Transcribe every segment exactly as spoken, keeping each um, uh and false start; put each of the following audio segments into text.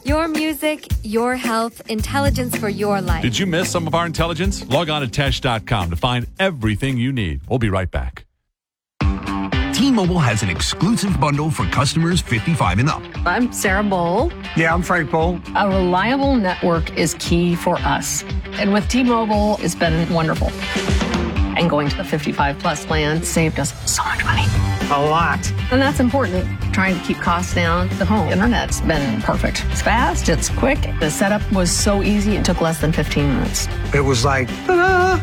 Your music, your health, intelligence for your life. Did you miss some of our intelligence? Log on to Tesh dot com to find everything you need. We'll be right back. T-Mobile has an exclusive bundle for customers fifty-five and up. I'm Sarah Bowl. Yeah, I'm Frank Bowl. A reliable network is key for us. And with T-Mobile, it's been wonderful. And going to the fifty-five plus plan saved us so much money. A lot. And that's important. Trying to keep costs down. The home internet's been perfect. It's fast, it's quick. The setup was so easy, it took less than fifteen minutes. It was like, ta-da!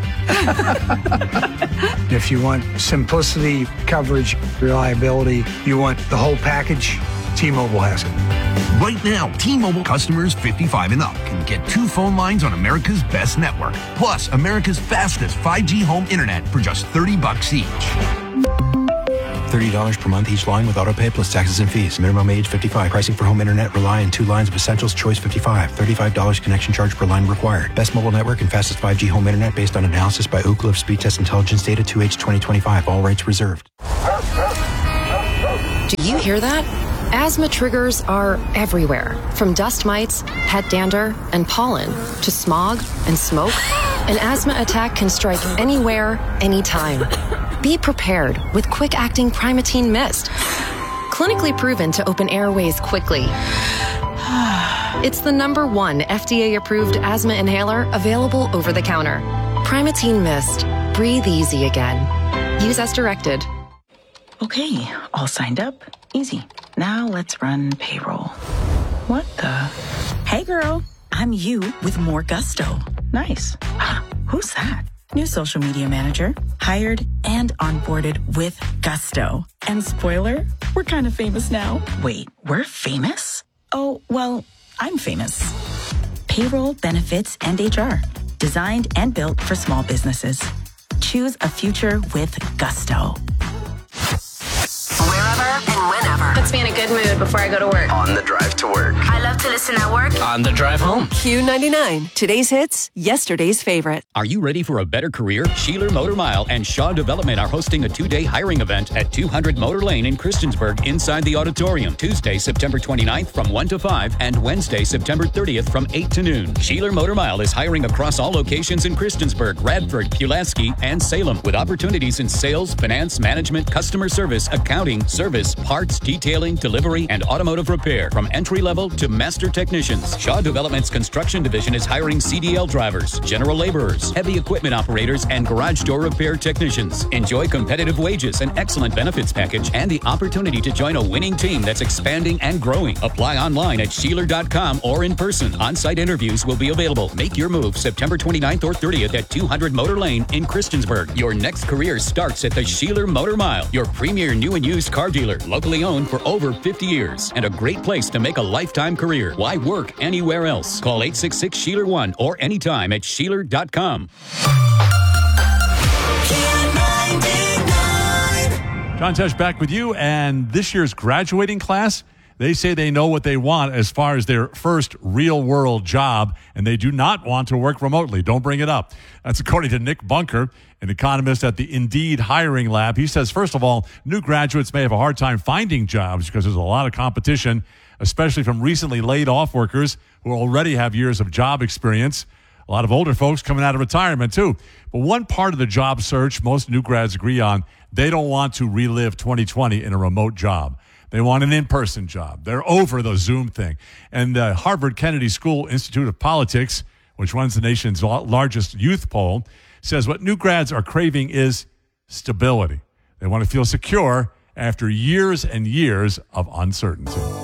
If you want simplicity, coverage, reliability, you want the whole package, T-Mobile has it. Right now, T-Mobile customers fifty-five and up can get two phone lines on America's best network, plus America's fastest five G home internet for just thirty bucks each. thirty dollars per month each line with autopay plus taxes and fees. Minimum age fifty-five. Pricing for home internet rely on two lines of Essentials Choice fifty-five. thirty-five dollars connection charge per line required. Best mobile network and fastest five G home internet based on analysis by Ookla of Speed Test Intelligence Data two H twenty twenty-five. All rights reserved. Do you hear that? Asthma triggers are everywhere, from dust mites, pet dander, and pollen, to smog and smoke. An asthma attack can strike anywhere, anytime. Be prepared with quick-acting Primatene Mist. Clinically proven to open airways quickly. It's the number one F D A-approved asthma inhaler available over the counter. Primatene Mist. Breathe easy again. Use as directed. Okay, all signed up. Easy. Now let's run payroll. What the? Hey girl, I'm you with more gusto. Nice. Ah, who's that? New social media manager, hired and onboarded with gusto. And spoiler, we're kind of famous now. Wait, we're famous? Oh, well, I'm famous. Payroll, benefits, and H R. Designed and built for small businesses. Choose a future with gusto. Wherever and whenever. Puts me in a good mood before I go to work. On the drive to work. I love to listen at work. On the drive home. Q ninety-nine. Today's hits, yesterday's favorite. Are you ready for a better career? Sheeler Motor Mile and Shaw Development are hosting a two-day hiring event at two hundred Motor Lane in Christiansburg inside the auditorium. Tuesday, September twenty-ninth from one to five and Wednesday, September thirtieth from eight to noon. Sheeler Motor Mile is hiring across all locations in Christiansburg, Radford, Pulaski, and Salem with opportunities in sales, finance, management, customer service, accounting, service, parts, detailing, delivery, and automotive repair from entry-level to master technicians. Shaw Development's construction division is hiring C D L drivers, general laborers, heavy equipment operators, and garage door repair technicians. Enjoy competitive wages, an excellent benefits package, and the opportunity to join a winning team that's expanding and growing. Apply online at sheeler dot com or in person. On-site interviews will be available. Make your move September twenty-ninth or thirtieth at two hundred Motor Lane in Christiansburg. Your next career starts at the Sheeler Motor Mile, your premier new and used car dealer, locally owned for over fifty years, and a great place to make a lifetime career. Why work anywhere else? Call eight six six, Sheeler one or anytime at sheeler dot com. John Tesh back with you, and this year's graduating class, they say they know what they want as far as their first real-world job, and they do not want to work remotely. Don't bring it up. That's according to Nick Bunker, an economist at the Indeed Hiring Lab. He says, first of all, new graduates may have a hard time finding jobs because there's a lot of competition, especially from recently laid-off workers who already have years of job experience. A lot of older folks coming out of retirement, too. But one part of the job search most new grads agree on, they don't want to relive twenty twenty in a remote job. They want an in-person job. They're over the Zoom thing. And the Harvard Kennedy School Institute of Politics, which runs the nation's largest youth poll, says what new grads are craving is stability. They want to feel secure after years and years of uncertainty.